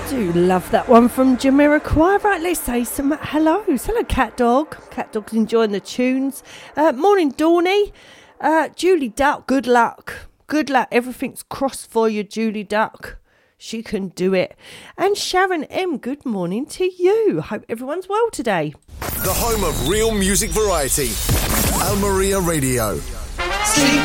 Do love that one from Jamiroquai. Right, let's say some hellos. Hello, Cat Dog. Cat Dog's enjoying the tunes. Morning, Dawny. Julie Duck, good luck. Good luck. Everything's crossed for you, Julie Duck. She can do it. And Sharon M, good morning to you. Hope everyone's well today. The home of real music variety. Almeria Radio. Sleep